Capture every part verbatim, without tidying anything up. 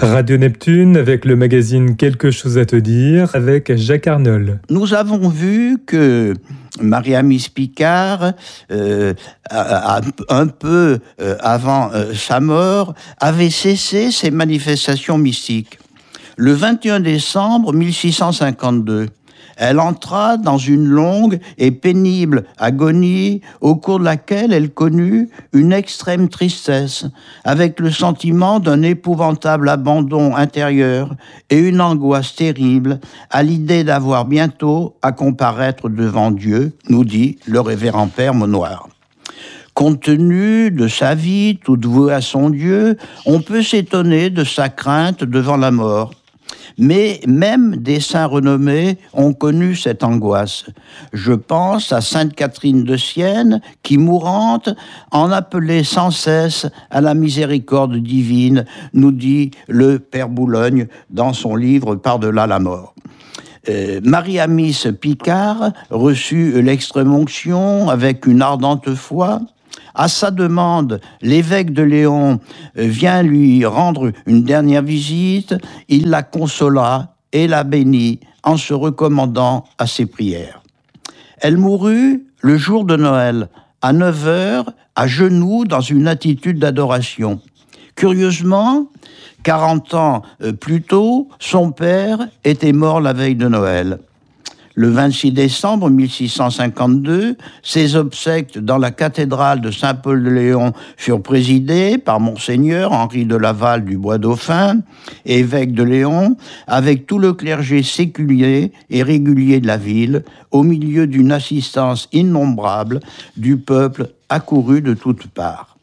Radio Neptune avec le magazine Quelque chose à te dire avec Jacques Arnold. Nous avons vu que Marie-Amis Picard, euh, a, a, un peu euh, avant euh, sa mort, avait cessé ses manifestations mystiques. Le vingt et un décembre mille six cent cinquante-deux, elle entra dans une longue et pénible agonie au cours de laquelle elle connut une extrême tristesse, avec le sentiment d'un épouvantable abandon intérieur et une angoisse terrible à l'idée d'avoir bientôt à comparaître devant Dieu, nous dit le révérend père Maunoir. Compte tenu de sa vie toute vouée à son Dieu, on peut s'étonner de sa crainte devant la mort. Mais même des saints renommés ont connu cette angoisse. Je pense à sainte Catherine de Sienne, qui, mourante, en appelait sans cesse à la miséricorde divine, nous dit le Père Boulogne dans son livre Par-delà la mort. Euh, Marie-Amis Picard reçut l'extrême-onction avec une ardente foi. À sa demande, l'évêque de Léon vient lui rendre une dernière visite. Il la consola et la bénit en se recommandant à ses prières. Elle mourut le jour de Noël, à neuf heures, à genoux, dans une attitude d'adoration. Curieusement, quarante ans plus tôt, son père était mort la veille de Noël. Le vingt-six décembre mille six cent cinquante-deux, ses obsèques dans la cathédrale de Saint-Paul-de-Léon furent présidées par Monseigneur Henri de Laval du Bois-Dauphin, évêque de Léon, avec tout le clergé séculier et régulier de la ville, au milieu d'une assistance innombrable du peuple accouru de toutes parts.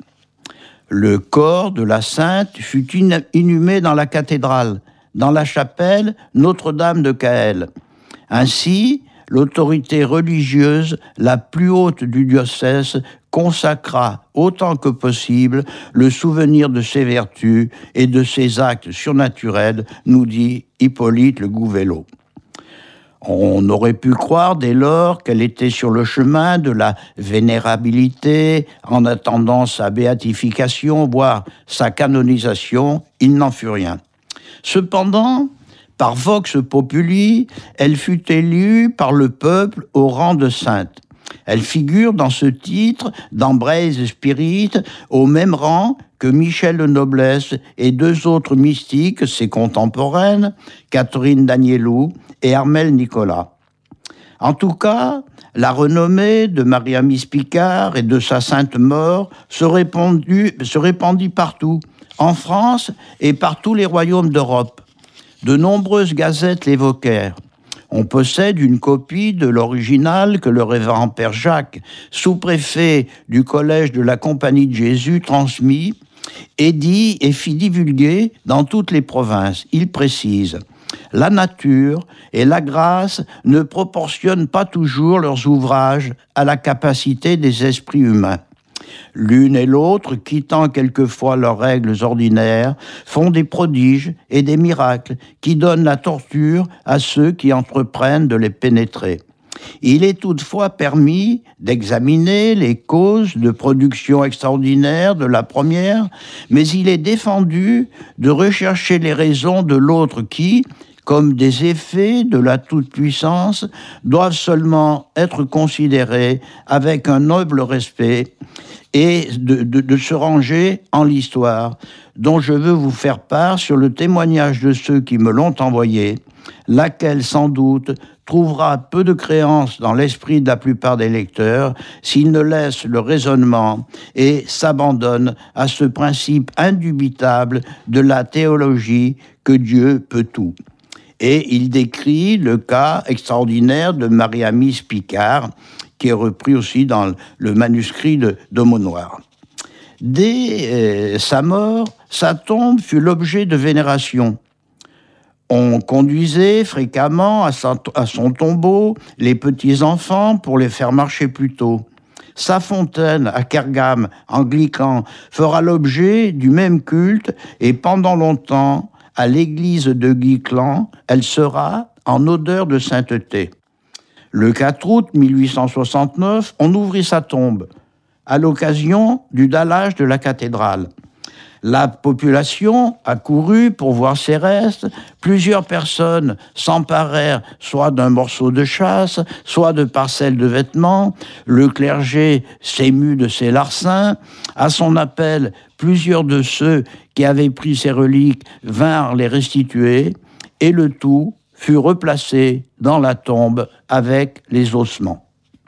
Le corps de la sainte fut inhumé dans la cathédrale, dans la chapelle Notre-Dame de Caël. Ainsi, l'autorité religieuse la plus haute du diocèse consacra autant que possible le souvenir de ses vertus et de ses actes surnaturels, nous dit Hippolyte Le Gouvello. On aurait pu croire dès lors qu'elle était sur le chemin de la vénérabilité, en attendant sa béatification, voire sa canonisation. Il n'en fut rien. Cependant, par vox populi, elle fut élue par le peuple au rang de sainte. Elle figure dans ce titre d'Ambrose Spirit au même rang que Michel de Noblesse et deux autres mystiques, ses contemporaines, Catherine d'Agnelou et Armelle Nicolas. En tout cas, la renommée de Marie-Amis Picard et de sa sainte mort se répandit, se répandit partout, en France et par tous les royaumes d'Europe. De nombreuses gazettes l'évoquèrent. On possède une copie de l'original que le révérend Père Jacques, sous-préfet du collège de la Compagnie de Jésus, transmit, édit et fit divulguer dans toutes les provinces. Il précise « La nature et la grâce ne proportionnent pas toujours leurs ouvrages à la capacité des esprits humains. L'une et l'autre, quittant quelquefois leurs règles ordinaires, font des prodiges et des miracles qui donnent la torture à ceux qui entreprennent de les pénétrer. Il est toutefois permis d'examiner les causes de production extraordinaire de la première, mais il est défendu de rechercher les raisons de l'autre qui, comme des effets de la toute-puissance, doivent seulement être considérés avec un noble respect et de, de, de se ranger en l'histoire, dont je veux vous faire part sur le témoignage de ceux qui me l'ont envoyé, laquelle, sans doute, trouvera peu de créance dans l'esprit de la plupart des lecteurs s'ils ne laissent le raisonnement et s'abandonnent à ce principe indubitable de la théologie que Dieu peut tout. Et il décrit le cas extraordinaire de Marie-Amis Picard, qui est repris aussi dans le manuscrit de, de Maunoir. Dès euh, sa mort, sa tombe fut l'objet de vénération. On conduisait fréquemment à, sa, à son tombeau les petits-enfants pour les faire marcher plus tôt. Sa fontaine à Kergame, anglican, fera l'objet du même culte et pendant longtemps, à l'église de Guiclan, elle sera en odeur de sainteté. Le quatre août mille huit cent soixante-neuf, on ouvrit sa tombe à l'occasion du dallage de la cathédrale. La population accourut pour voir ces restes. Plusieurs personnes s'emparèrent soit d'un morceau de chasse, soit de parcelles de vêtements. Le clergé s'émut de ces larcins. À son appel, plusieurs de ceux qui avaient pris ces reliques vinrent les restituer, et le tout fut replacé dans la tombe avec les ossements.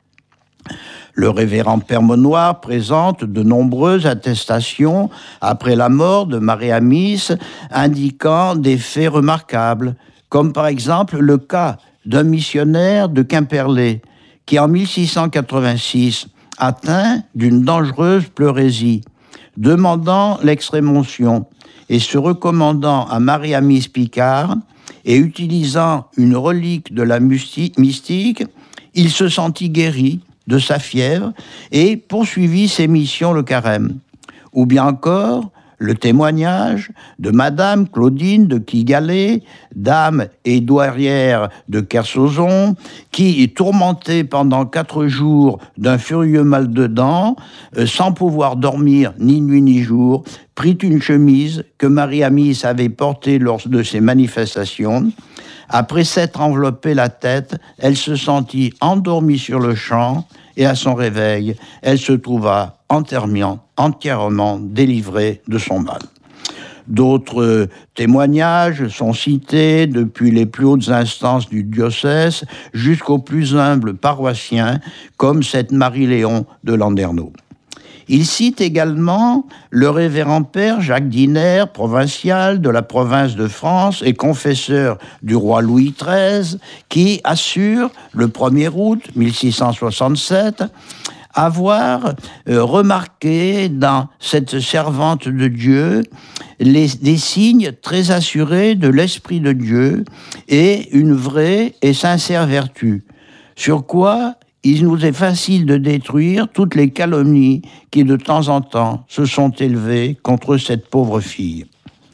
Le révérend Père Monnoir présente de nombreuses attestations après la mort de Marie-Amice, indiquant des faits remarquables, comme par exemple le cas d'un missionnaire de Quimperlé qui, en mille six cent quatre-vingt-six, atteint d'une dangereuse pleurésie, demandant l'extrémonction et se recommandant à Marie-Amice Picard et utilisant une relique de la mystique, il se sentit guéri de sa fièvre et poursuivit ses missions le carême. Ou bien encore, le témoignage de Madame Claudine de Quigalet, dame et douairière de Kersozon, qui, tourmentée pendant quatre jours d'un furieux mal de dents, euh, sans pouvoir dormir ni nuit ni jour, prit une chemise que Marie-Amice avait portée lors de ses manifestations. Après s'être enveloppé la tête, elle se sentit endormie sur le champ et à son réveil, elle se trouva entièrement, entièrement délivrée de son mal. D'autres témoignages sont cités depuis les plus hautes instances du diocèse jusqu'aux plus humbles paroissiens, comme cette Marie-Léon de Landerneau. Il cite également le révérend père Jacques Diner, provincial de la province de France et confesseur du roi Louis treize, qui assure, le premier août mille six cent soixante-sept, avoir euh, remarqué dans cette servante de Dieu les, des signes très assurés de l'Esprit de Dieu et une vraie et sincère vertu, sur quoi il nous est facile de détruire toutes les calomnies qui, de temps en temps, se sont élevées contre cette pauvre fille.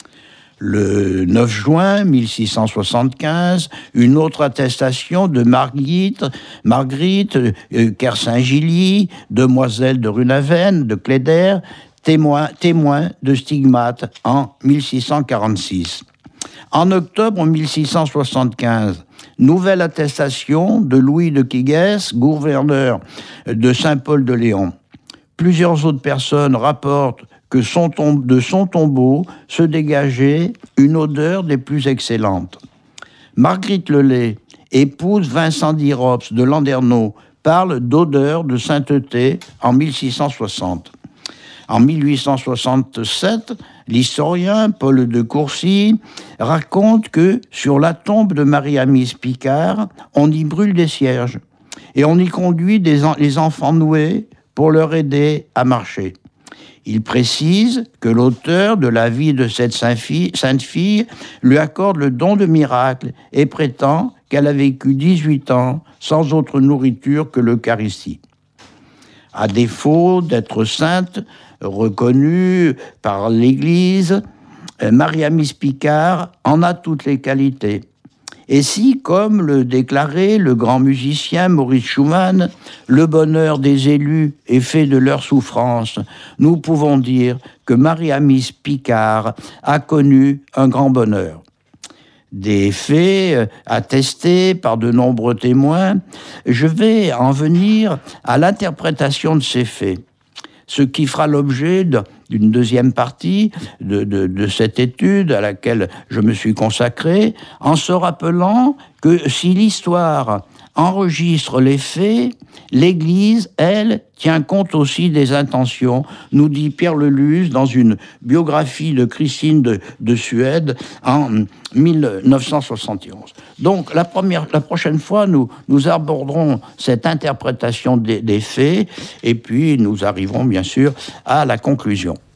Le neuf juin mille six cent soixante-quinze, une autre attestation de Marguerite, Marguerite euh, Kersaint-Gilly, demoiselle de Runaven, de Cléder, témoin, témoin de stigmates en mille six cent quarante-six. En octobre mille six cent soixante-quinze, nouvelle attestation de Louis de Quiguès, gouverneur de Saint-Paul-de-Léon. Plusieurs autres personnes rapportent que son tombe, de son tombeau se dégageait une odeur des plus excellentes. Marguerite Lelay, épouse Vincent d'Irops de Landerneau, parle d'odeur de sainteté en mille six cent soixante. En mille huit cent soixante-sept, l'historien Paul de Courcy raconte que sur la tombe de Marie-Amice Picard, on y brûle des cierges et on y conduit des en- les enfants noués pour leur aider à marcher. Il précise que l'auteur de la vie de cette sainte fille lui accorde le don de miracle et prétend qu'elle a vécu dix-huit ans sans autre nourriture que l'Eucharistie. À défaut d'être sainte, reconnue par l'Église, Marie-Amice Picard en a toutes les qualités. Et si, comme le déclarait le grand musicien Maurice Schumann, le bonheur des élus est fait de leur souffrance, nous pouvons dire que Marie-Amice Picard a connu un grand bonheur. Des faits attestés par de nombreux témoins, je vais en venir à l'interprétation de ces faits, ce qui fera l'objet de, d'une deuxième partie de, de, de cette étude à laquelle je me suis consacré, en se rappelant que si l'histoire enregistre les faits, l'Église, elle, tient compte aussi des intentions, nous dit Pierre Leluz dans une biographie de Christine de, de Suède en mille neuf cent soixante et onze. Donc la, première, la prochaine fois, nous, nous aborderons cette interprétation des, des faits et puis nous arriverons bien sûr à la conclusion.